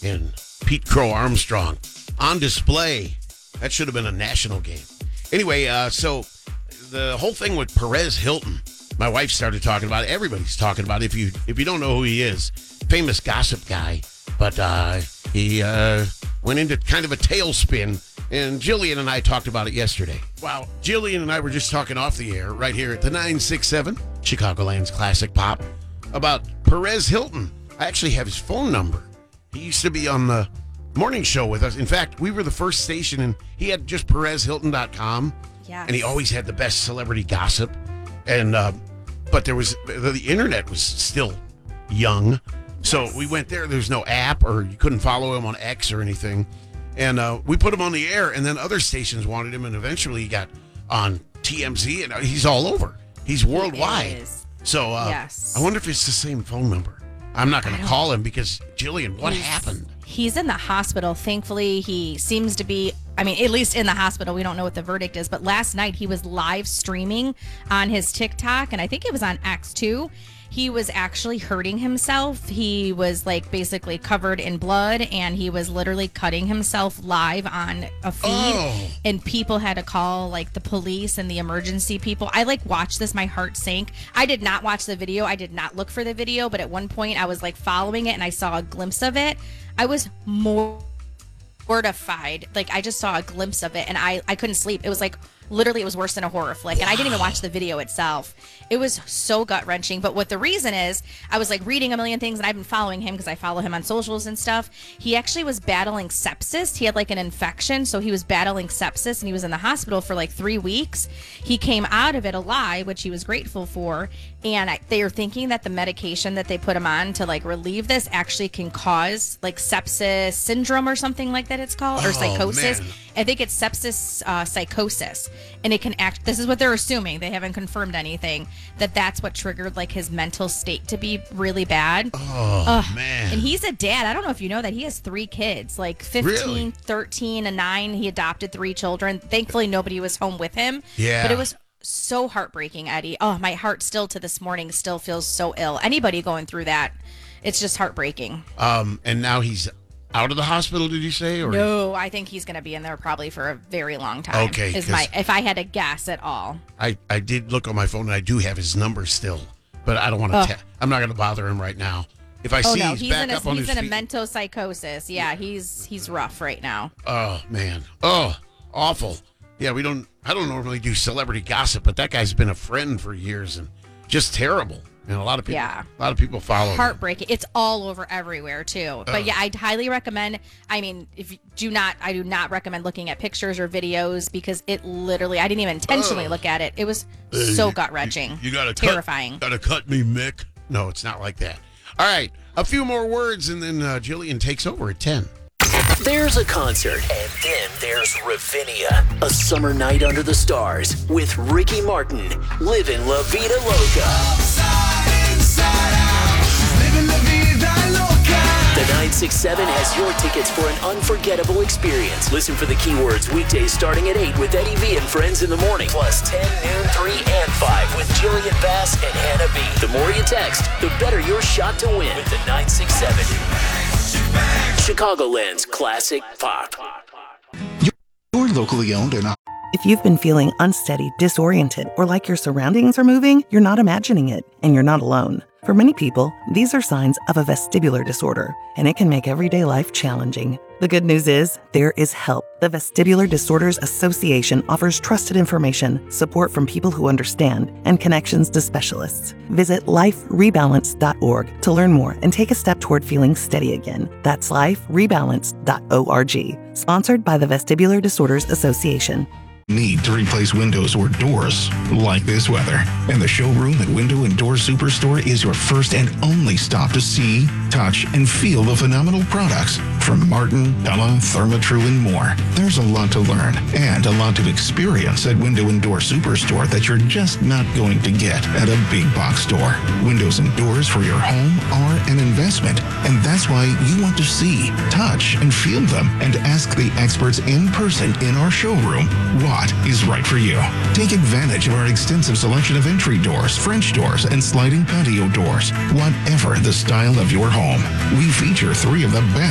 and Pete Crow Armstrong on display. That should have been a national game. Anyway, so the whole thing with Perez Hilton, my wife started talking about it. Everybody's talking about it. If you don't know who he is, famous gossip guy, but he went into kind of a tailspin, and Jillian and I talked about it yesterday. Wow, Jillian and I were just talking off the air right here at the 967 Chicagoland's Classic Pop about Perez Hilton. I actually have his phone number. He used to be on the morning show with us. In fact, we were the first station, and he had just PerezHilton.com. Yes. And he always had the best celebrity gossip. And but the internet was still young. So we went there. There's no app, or you couldn't follow him on X or anything. And we put him on the air, and then other stations wanted him, and eventually he got on TMZ, and he's all over. He's worldwide. He is. So yes. I wonder if it's the same phone number. I'm not going to call him because, Jillian, what happened? He's in the hospital. Thankfully, he seems to be, at least in the hospital. We don't know what the verdict is. But last night, he was live streaming on his TikTok, and I think it was on X too. He was actually hurting himself. He was basically covered in blood, and he was literally cutting himself live on a feed. Oh. And people had to call the police and the emergency people. I watched this. My heart sank. I did not watch the video. I did not look for the video. But at one point I was following it, and I saw a glimpse of it. I was mortified. I just saw a glimpse of it, and I couldn't sleep. It was literally, it was worse than a horror flick. And I didn't even watch the video itself. It was so gut-wrenching. But what the reason is, I was reading a million things, and I've been following him because I follow him on socials and stuff. He actually was battling sepsis. He had an infection, so he was battling sepsis, and he was in the hospital for 3 weeks. He came out of it alive, which he was grateful for. And they are thinking that the medication that they put him on to relieve this actually can cause sepsis syndrome or something like that it's called, or psychosis. Man. I think it's sepsis psychosis, and it can act. This is what they're assuming. They haven't confirmed anything. That's what triggered his mental state to be really bad. Oh, man. And he's a dad. I don't know if you know that he has 3 kids, 15, Really? 13, and 9. He adopted 3 children. Thankfully, nobody was home with him. Yeah. But it was so heartbreaking, Eddie. Oh, my heart still to this morning still feels so ill. Anybody going through that, it's just heartbreaking. And now he's out of the hospital, did you say? Or? No, I think he's going to be in there probably for a very long time. Okay, if I had to guess at all. I did look on my phone, and I do have his number still, but I don't want to. I'm not going to bother him right now. If I see he's back up on his feet. He's in a mental psychosis. Yeah, he's rough right now. Oh man. Oh, awful. Yeah, I don't normally do celebrity gossip, but that guy's been a friend for years and just terrible. And a lot of people follow him. Heartbreaking. It's all over everywhere too. But yeah, I'd highly recommend. I do not recommend looking at pictures or videos because it literally, I didn't even intentionally look at it. It was so gut wrenching. You gotta terrifying. Gotta cut me, Mick. No, it's not like that. All right, a few more words, and then Jillian takes over at 10. There's a concert, and then there's Ravinia, a summer night under the stars with Ricky Martin, living La Vida Loca. The 967 has your tickets for an unforgettable experience. Listen for the keywords weekdays starting at 8 with Eddie V and friends in the morning, plus 10, noon, 3, and 5 with Jillian Bass and Hannah B. The more you text, the better your shot to win with the 967. Chicagoland's Classic Pop. You're locally owned and If you've been feeling unsteady, disoriented, or like your surroundings are moving, you're not imagining it, and you're not alone. For many people, these are signs of a vestibular disorder, and it can make everyday life challenging. The good news is, there is help. The Vestibular Disorders Association offers trusted information, support from people who understand, and connections to specialists. Visit liferebalance.org to learn more and take a step toward feeling steady again. That's liferebalance.org. Sponsored by the Vestibular Disorders Association. need to replace windows or doors like this weather. And the showroom at Window and Door Superstore is your first and only stop to see, touch, and feel the phenomenal products from Martin, Pella, Therma-Tru, and more. There's a lot to learn and a lot to experience at Window and Door Superstore that you're just not going to get at a big box store. Windows and doors for your home are an investment, and that's why you want to see, touch, and feel them and ask the experts in person in our showroom what is right for you. Take advantage of our extensive selection of entry doors, French doors, and sliding patio doors, whatever the style of your home. We feature 3 of the best